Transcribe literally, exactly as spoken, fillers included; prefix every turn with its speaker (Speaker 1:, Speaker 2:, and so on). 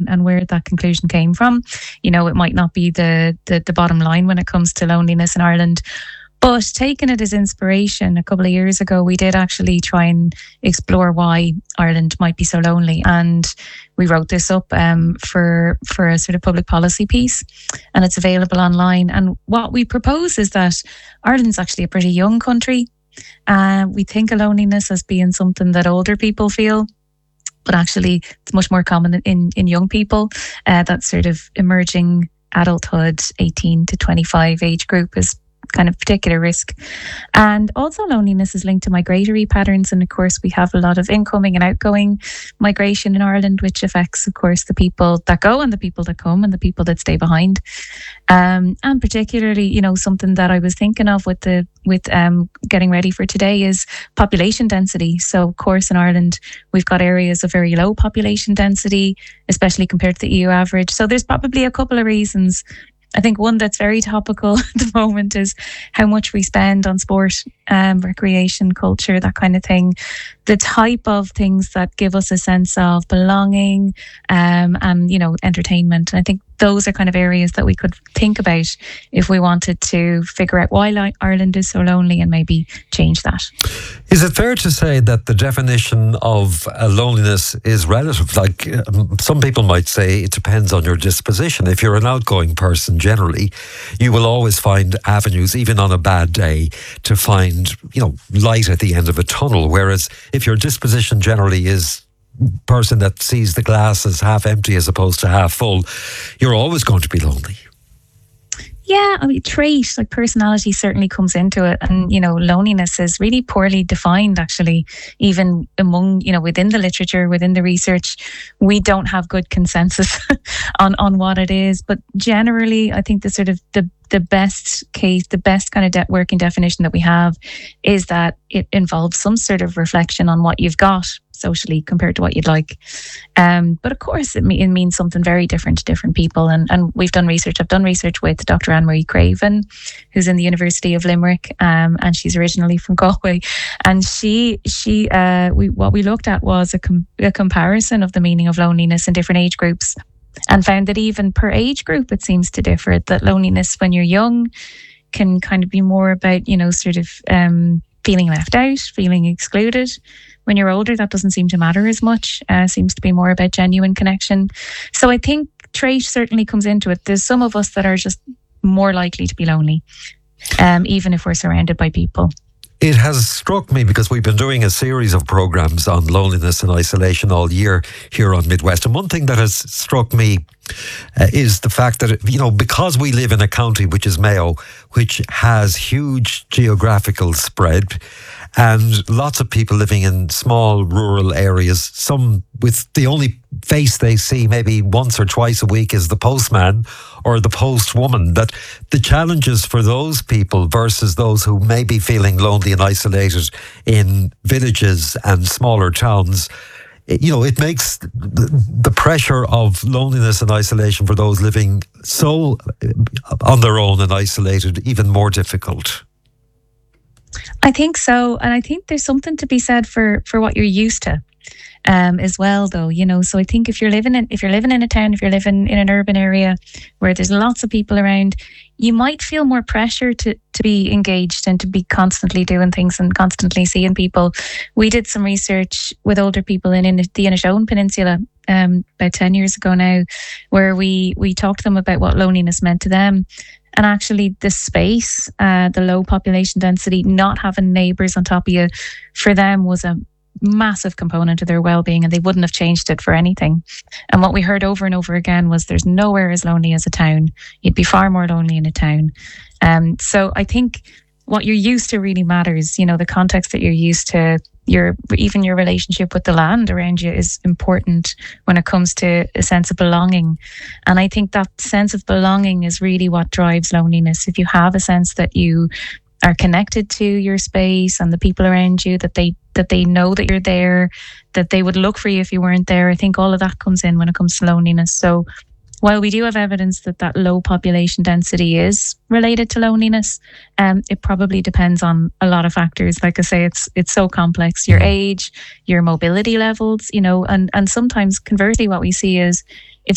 Speaker 1: and, and where that conclusion came from. You know, it might not be the, the the bottom line when it comes to loneliness in Ireland. But taking it as inspiration, a couple of years ago, we did actually try and explore why Ireland might be so lonely. And we wrote this up um, for, for a sort of public policy piece, and it's available online. And what we propose is that Ireland's actually a pretty young country. Uh, we think of loneliness as being something that older people feel, but actually it's much more common in, in young people. Uh, that sort of emerging adulthood, eighteen to twenty-five age group is kind of particular risk. And also loneliness is linked to migratory patterns, and of course we have a lot of incoming and outgoing migration in Ireland, which affects of course the people that go and the people that come and the people that stay behind. Um, and particularly, you know, something that I was thinking of with the with um, getting ready for today is population density. So of course in Ireland we've got areas of very low population density, especially compared to the E U average. So there's probably a couple of reasons. I think one that's very topical at the moment is how much we spend on sport, um, recreation, culture, that kind of thing. The type of things that give us a sense of belonging um, and, you know, entertainment. And I think those are kind of areas that we could think about if we wanted to figure out why Ireland is so lonely and maybe change that.
Speaker 2: Is it fair to say that the definition of uh, loneliness is relative? Like um, some people might say it depends on your disposition. If you're an outgoing person, generally, you will always find avenues, even on a bad day, to find, you know, light at the end of a tunnel. Whereas if your disposition generally is person that sees the glass as half empty as opposed to half full, you're always going to be lonely.
Speaker 1: Yeah, I mean, trait, like personality certainly comes into it. And, you know, loneliness is really poorly defined, actually, even among, you know, within the literature, within the research. We don't have good consensus on, on what it is. But generally, I think the sort of the the best case, the best kind of de- working definition that we have is that it involves some sort of reflection on what you've got socially compared to what you'd like. Um, but of course, it, me- it means something very different to different people. And, and we've done research. I've done research with Doctor Anne-Marie Craven, who's in the University of Limerick, um, and she's originally from Galway. And she, she, uh, we what we looked at was a, com- a comparison of the meaning of loneliness in different age groups, and found that even per age group, it seems to differ. That loneliness when you're young can kind of be more about, you know, sort of um, feeling left out, feeling excluded. When you're older, that doesn't seem to matter as much. Uh, seems to be more about genuine connection. So I think trait certainly comes into it. There's some of us that are just more likely to be lonely, um, even if we're surrounded by people.
Speaker 2: It has struck me, because we've been doing a series of programs on loneliness and isolation all year here on Midwest. And one thing that has struck me uh, is the fact that, you know, because we live in a county, which is Mayo, which has huge geographical spread, and lots of people living in small rural areas, some with the only face they see maybe once or twice a week is the postman or the postwoman, that the challenges for those people versus those who may be feeling lonely and isolated in villages and smaller towns, you know, it makes the pressure of loneliness and isolation for those living so on their own and isolated even more difficult.
Speaker 1: I think so. And I think there's something to be said for, for what you're used to um, as well, though, you know. So I think if you're living in, if you're living in a town, if you're living in an urban area where there's lots of people around, you might feel more pressure to, to be engaged and to be constantly doing things and constantly seeing people. We did some research with older people in, in the Inishowen Peninsula um, about ten years ago now, where we, we talked to them about what loneliness meant to them. And actually the space, uh, the low population density, not having neighbours on top of you, for them was a massive component of their well-being, and they wouldn't have changed it for anything. And what we heard over and over again was there's nowhere as lonely as a town. You'd be far more lonely in a town. Um, so I think what you're used to really matters. You know, the context that you're used to, your even your relationship with the land around you is important when it comes to a sense of belonging. And I think that sense of belonging is really what drives loneliness. If you have a sense that you are connected to your space and the people around you, that they that they know that you're there, that they would look for you if you weren't there, I think all of that comes in when it comes to loneliness. So while we do have evidence that that low population density is related to loneliness, um, it probably depends on a lot of factors. Like I say, it's it's so complex. Your age, your mobility levels, you know, and, and sometimes conversely what we see is